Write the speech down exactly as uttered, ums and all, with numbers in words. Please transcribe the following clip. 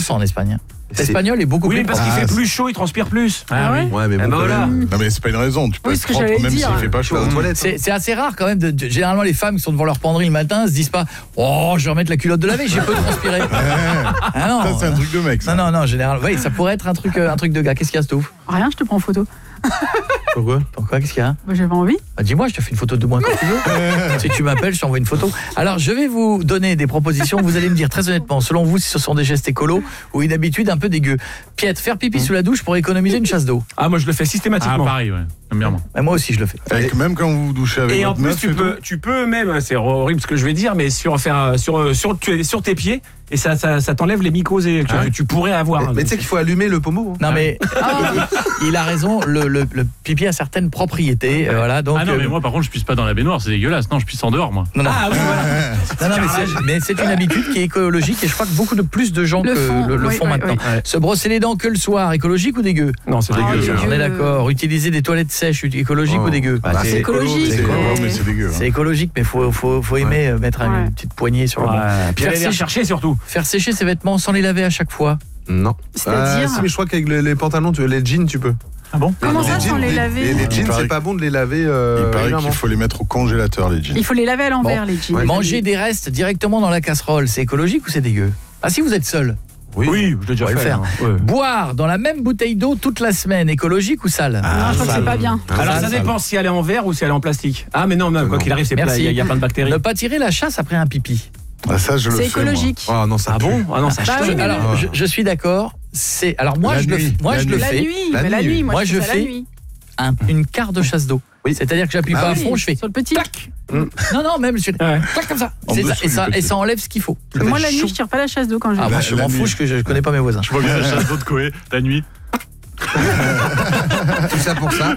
ça en Espagne. L'espagnol est beaucoup oui, plus... Oui, parce qu'il fait plus chaud, il transpire plus. Ah oui. Ouais, mais bon, ben voilà. non, mais c'est pas une raison. Tu peux Oui, être ce que propre j'allais même dire. s'il fait pas chaud aux toilettes. C'est, c'est assez rare quand même. De, de, généralement, les femmes qui sont devant leur penderie le matin se disent pas « Oh, je vais remettre la culotte de laver, j'ai peu transpiré. » Ah non. Ça, c'est un truc de mec, ça. Non, non, non, généralement. Oui, ça pourrait être un truc, un truc de gars. Qu'est-ce qu'il y a, Stouff? Rien, je te prends en photo. Pourquoi? Pourquoi? Qu'est-ce qu'il y a? Bah, j'avais envie. Bah, dis-moi, je te fais une photo de moi quand tu veux. Si tu m'appelles, je t'envoie une photo. Alors, je vais vous donner des propositions. Vous allez me dire très honnêtement, selon vous, si ce sont des gestes écolos ou une habitude un peu dégueu. Piette, faire pipi mmh. sous la douche pour économiser une chasse d'eau. Ah, moi je le fais systématiquement. Ah, pareil, ouais. Bien, moi. Bah, moi aussi, je le fais. Avec, même quand vous vous douchez avec et votre en plus, meuf, tu peux, tu peux même, c'est horrible ce que je vais dire, mais sur faire sur sur sur tes pieds et ça ça, ça t'enlève les mycoses que ah ouais. tu pourrais avoir. Mais, mais tu sais qu'il faut allumer le pommeau. Non mais ah, il, il a raison. Le, le, le pipi a certaines propriétés. Ouais. Euh, voilà. Donc. Ah non, euh, mais moi par contre, je pisse pas dans la baignoire, c'est dégueulasse. Non, je pisse en dehors, moi. Non, non. Ah oui, voilà. non, non, mais c'est, mais c'est une habitude qui est écologique et je crois que beaucoup de plus de gens le que font, le, le oui, font oui, maintenant. oui. Ouais. Se brosser les dents que le soir, écologique ou dégueu? Non, c'est ah, dégueu. On est d'accord. Utiliser des toilettes sèches, écologique oh. ou dégueu? Bah, c'est, c'est écologique. C'est, mais... mais c'est dégueu. Hein. C'est écologique, mais faut faut faut aimer ouais. mettre une ouais. petite poignée sur le ouais. banc. Puis aller les chercher surtout. Faire sécher ses vêtements sans les laver à chaque fois. Non. C'est-à-dire euh, si, mais je crois qu'avec les, les pantalons, tu, les jeans, tu peux. Ah bon? Comment ça, sans les laver? Les, les jeans, ouais. c'est pas bon de les laver. Euh, Il paraît qu'il faut les mettre au congélateur, les jeans. Il faut les laver à l'envers, bon. les jeans. Ouais. Manger des restes directement dans la casserole, c'est écologique ou c'est dégueu? Ah si vous êtes seul? Oui, oui, je l'ai déjà fait. Le faire. Hein. Ouais. Boire dans la même bouteille d'eau toute la semaine, écologique ou sale? Ah, non, je crois que c'est pas bien. Alors sale, ça dépend sale. Si elle est en verre ou si elle est en plastique. Ah mais non, non quoi qu'il arrive, c'est plat, il y, y a plein de bactéries. Ne pas tirer la chasse après un pipi. Ah, ça, je le c'est fais, écologique. Ah non, ça ah bon? Ah non, ça bah change. oui, alors, oui. je, je suis d'accord. C'est alors moi la je nuit. le moi la je nuit. le la fais. Nuit, la nuit. La nuit, moi, moi je, je fais, fais la nuit. Un, une quart de chasse d'eau. Oui. C'est-à-dire que j'appuie ah pas oui, à fond, je fais sur le petit. tac. Mm. Non non, même je fais ouais. tac comme ça. C'est ça et ça et ça enlève ce qu'il faut. Moi la nuit, je tire pas la chasse d'eau quand je. Ah moi je m'en fous, je je connais pas mes voisins. Je vois bien la chasse d'eau de Koé la nuit. Tout ça pour ça.